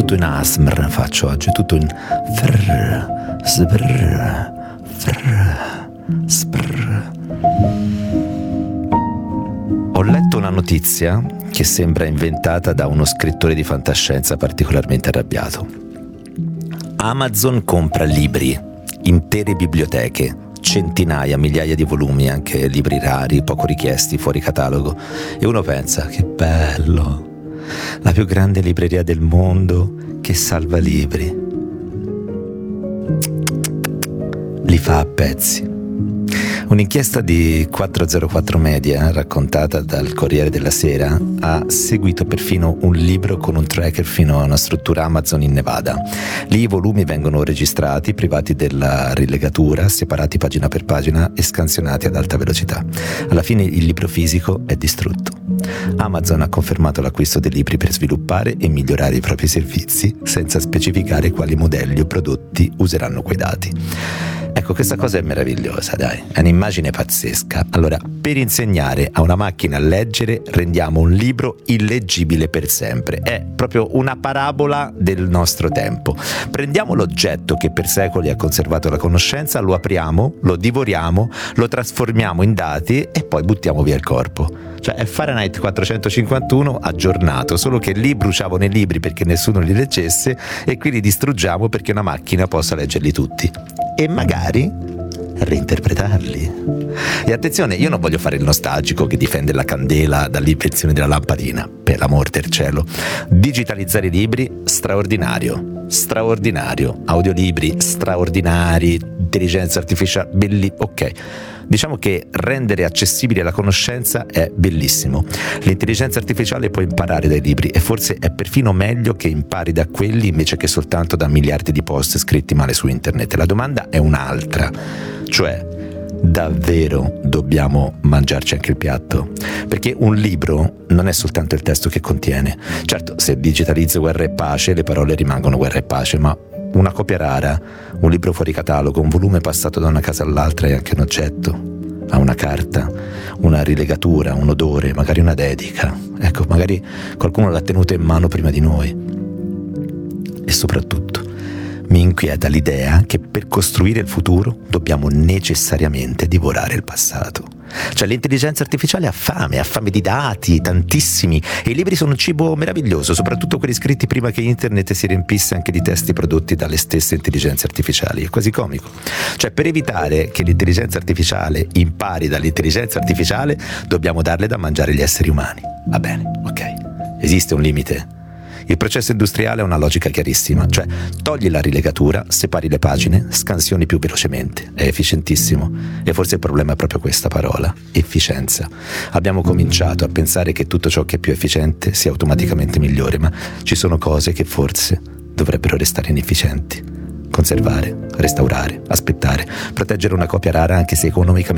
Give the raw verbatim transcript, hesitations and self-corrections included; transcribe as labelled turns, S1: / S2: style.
S1: tutto in A S M R faccio oggi, tutto in frr, sbrr, frr, sbrr. Ho letto una notizia che sembra inventata da uno scrittore di fantascienza particolarmente arrabbiato. Amazon compra libri, intere biblioteche, centinaia, migliaia di volumi, anche libri rari, poco richiesti, fuori catalogo. E uno pensa, che bello, la più grande libreria del mondo che salva libri. Li fa a pezzi. Un'inchiesta di quattrocentoquattro Media, raccontata dal Corriere della Sera, ha seguito perfino un libro con un tracker fino a una struttura Amazon in Nevada. Lì i volumi vengono registrati, privati della rilegatura, separati pagina per pagina e scansionati ad alta velocità. Alla fine il libro fisico è distrutto. Amazon ha confermato l'acquisto dei libri per sviluppare e migliorare i propri servizi, senza specificare quali modelli o prodotti useranno quei dati. Ecco, questa cosa è meravigliosa, dai, è un'immagine pazzesca. Allora, per insegnare a una macchina a leggere, rendiamo un libro illeggibile per sempre. È proprio una parabola del nostro tempo. Prendiamo l'oggetto che per secoli ha conservato la conoscenza, lo apriamo, lo divoriamo, lo trasformiamo in dati e poi buttiamo via il corpo. Cioè è Fahrenheit quattrocentocinquantuno aggiornato, solo che lì bruciavano i libri perché nessuno li leggesse e qui li distruggiamo perché una macchina possa leggerli tutti e magari reinterpretarli. E attenzione, io non voglio fare il nostalgico che difende la candela dall'invenzione della lampadina, per l'amor del cielo. Digitalizzare i libri, straordinario, straordinario. Audiolibri, straordinari, intelligenza artificiale, belli, ok. Diciamo che rendere accessibile la conoscenza è bellissimo. L'intelligenza artificiale può imparare dai libri e forse è perfino meglio che impari da quelli invece che soltanto da miliardi di post scritti male su internet. La domanda è un'altra, cioè davvero dobbiamo mangiarci anche il piatto? Perché un libro non è soltanto il testo che contiene. Certo, se digitalizzo Guerra e Pace, le parole rimangono Guerra e Pace, ma una copia rara, un libro fuori catalogo, un volume passato da una casa all'altra è anche un oggetto, ha una carta, una rilegatura, un odore, magari una dedica. Ecco, magari qualcuno l'ha tenuto in mano prima di noi. E soprattutto mi inquieta l'idea che per costruire il futuro dobbiamo necessariamente divorare il passato. Cioè l'intelligenza artificiale ha fame, ha fame di dati, tantissimi, e i libri sono un cibo meraviglioso, soprattutto quelli scritti prima che internet si riempisse anche di testi prodotti dalle stesse intelligenze artificiali. È quasi comico. Cioè per evitare che l'intelligenza artificiale impari dall'intelligenza artificiale dobbiamo darle da mangiare gli esseri umani. Va bene, ok. Esiste un limite. Il processo industriale ha una logica chiarissima, cioè togli la rilegatura, separi le pagine, scansioni più velocemente. È efficientissimo. E forse il problema è proprio questa parola, efficienza. Abbiamo cominciato a pensare che tutto ciò che è più efficiente sia automaticamente migliore, ma ci sono cose che forse dovrebbero restare inefficienti. Conservare, restaurare, aspettare, proteggere una copia rara anche se economicamente